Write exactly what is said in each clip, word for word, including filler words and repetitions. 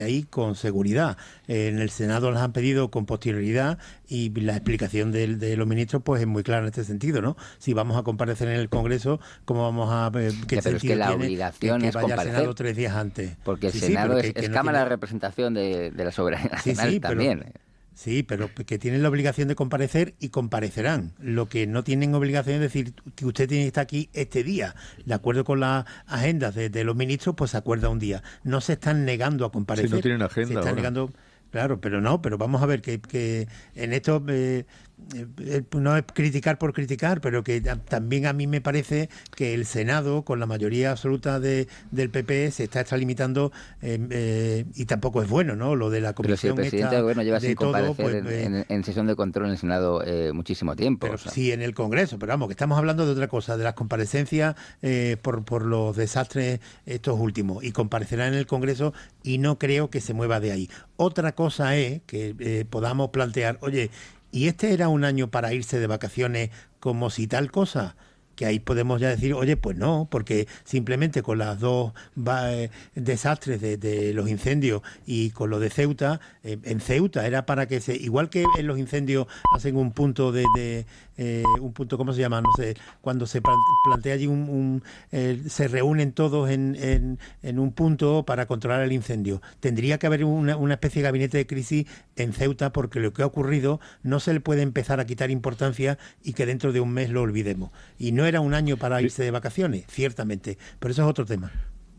ahí con seguridad. En el Senado las han pedido con posterioridad y la explicación de, de los ministros pues es muy clara en este sentido, ¿no? Si vamos a comparecer en el Congreso, ¿cómo vamos a eh, qué Ya, pero es que sentido la tiene obligación que, que es vaya al comparecer, Senado tres días antes? porque el Sí, sí, Senado pero es, que, que es no Cámara tiene... de Representación de, de la soberanía Sí, nacional sí, pero también. sí, pero que tienen la obligación de comparecer y comparecerán. Lo que no tienen obligación es decir que usted tiene que estar aquí este día. De acuerdo con las agendas de, de los ministros, pues se acuerda un día. No se están negando a Si no comparecer, tienen se agenda están ahora. negando... Claro, pero no, pero vamos a ver que, que en esto eh, eh, no es criticar por criticar, pero que ta- también a mí me parece que el Senado, con la mayoría absoluta de, del P P, se está extralimitando eh, eh, y tampoco es bueno, ¿no? Lo de la Pero si el comisión presidente del esta gobierno lleva sin de todo, comparecer pues... en, eh, en- en sesión de control en el Senado eh, muchísimo tiempo. O pero sea, sí, en el Congreso, pero vamos, que estamos hablando de otra cosa, de las comparecencias eh, por, por los desastres estos últimos, y comparecerá en el Congreso y no creo que se mueva de ahí. Otra cosa es que eh, podamos plantear, oye, ¿y este era un año para irse de vacaciones como si tal cosa? Que ahí podemos ya decir, oye, pues no, porque simplemente con las dos va, eh, desastres de, de los incendios y con lo de Ceuta, eh, en Ceuta era para que se, igual que en los incendios hacen un punto de, de eh, un punto, ¿cómo se llama? No sé, cuando se plan- plantea allí un, un, eh, se reúnen todos en, en, en un punto para controlar el incendio. Tendría que haber una, una especie de gabinete de crisis en Ceuta, porque lo que ha ocurrido no se le puede empezar a quitar importancia y que dentro de un mes lo olvidemos. Y no era un año para Sí. irse de vacaciones, ciertamente, pero eso es otro tema.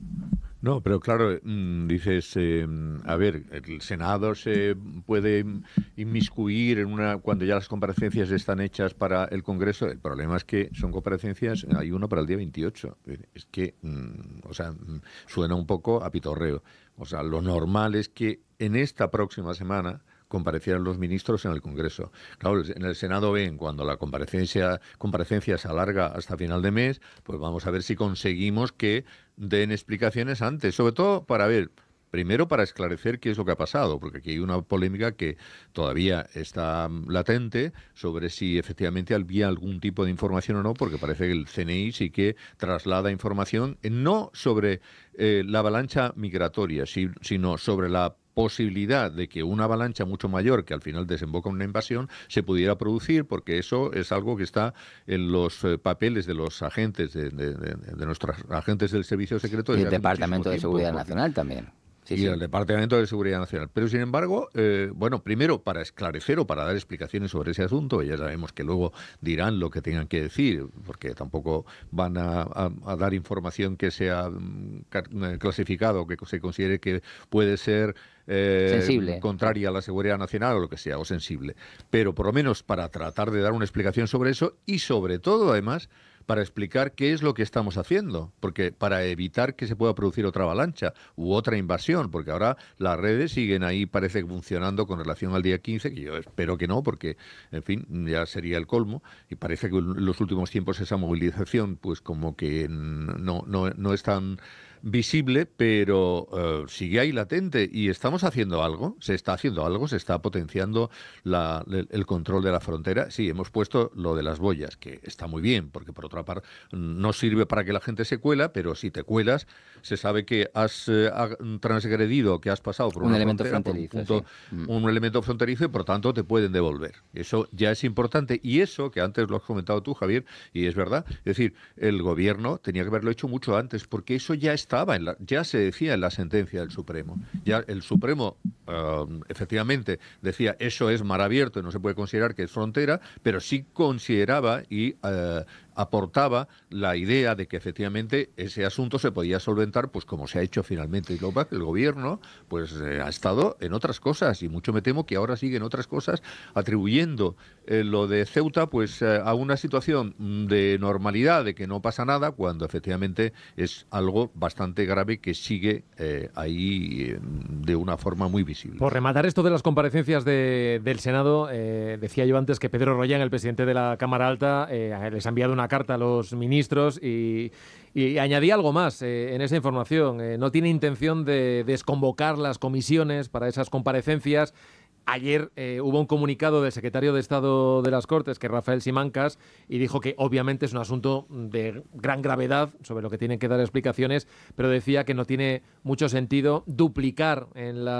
No, pero claro, mm, dices, eh, a ver, el Senado se puede inmiscuir en una cuando ya las comparecencias están hechas para el Congreso. El problema es que son comparecencias, hay uno para el día veintiocho. Es que, mm, o sea, mm, suena un poco a pitorreo. O sea, lo normal es que en esta próxima semana comparecieran los ministros en el Congreso. Claro, en el Senado ven cuando la comparecencia, comparecencia se alarga hasta final de mes, pues vamos a ver si conseguimos que den explicaciones antes, sobre todo para ver, primero para esclarecer qué es lo que ha pasado, porque aquí hay una polémica que todavía está latente sobre si efectivamente había algún tipo de información o no, porque parece que el C N I sí que traslada información, eh, no sobre eh, la avalancha migratoria, si- sino sobre la posibilidad de que una avalancha mucho mayor, que al final desemboca en una invasión, se pudiera producir, porque eso es algo que está en los eh, papeles de los agentes, de, de- de- de nuestros agentes del Servicio Secreto y desde el hace Departamento muchísimo de tiempo, Seguridad porque- Nacional también. Sí, y sí. el Departamento de Seguridad Nacional. Pero, sin embargo, eh, bueno, primero para esclarecer o para dar explicaciones sobre ese asunto, y ya sabemos que luego dirán lo que tengan que decir, porque tampoco van a, a- a dar información que sea mm, ca- eh, clasificado, que se considere que puede ser eh, Sensible. contraria a la seguridad nacional o lo que sea, o sensible. Pero por lo menos para tratar de dar una explicación sobre eso y sobre todo, además, para explicar qué es lo que estamos haciendo, porque para evitar que se pueda producir otra avalancha u otra invasión, porque ahora las redes siguen ahí, parece, funcionando con relación al día quince, que yo espero que no, porque, en fin, ya sería el colmo, y parece que en los últimos tiempos esa movilización, pues como que no, no, no es tan visible, pero eh, sigue ahí latente y estamos haciendo algo, se está haciendo algo, se está potenciando la, el, el control de la frontera. Sí, hemos puesto lo de las boyas, que está muy bien, porque por otra parte no sirve para que la gente se cuela, pero si te cuelas, se sabe que has eh, ha- transgredido, que has pasado por Un una elemento frontera, por un fronterizo, punto, sí. Mm. un elemento fronterizo y por tanto te pueden devolver. Eso ya es importante y eso, que antes lo has comentado tú, Javier, y es verdad, es decir, el gobierno tenía que haberlo hecho mucho antes, porque eso ya está estaba en la, ya se decía en la sentencia del Supremo. Ya el Supremo uh, efectivamente decía eso es mar abierto y no se puede considerar que es frontera, pero sí consideraba y uh, aportaba la idea de que efectivamente ese asunto se podía solventar, pues como se ha hecho finalmente. Y lo que el gobierno pues eh, ha estado en otras cosas y mucho me temo que ahora sigue en otras cosas, atribuyendo eh, lo de Ceuta pues eh, a una situación de normalidad, de que no pasa nada, cuando efectivamente es algo bastante grave que sigue eh, ahí eh, de una forma muy visible. Por rematar esto de las comparecencias de, del Senado, eh, decía yo antes que Pedro Rollán, el presidente de la Cámara Alta, eh, les ha enviado una carta a los ministros y, y añadía algo más eh, en esa información. Eh, no tiene intención de desconvocar las comisiones para esas comparecencias. Ayer eh, hubo un comunicado del secretario de Estado de las Cortes, que es Rafael Simancas, y dijo que obviamente es un asunto de gran gravedad sobre lo que tienen que dar explicaciones, pero decía que no tiene mucho sentido duplicar en la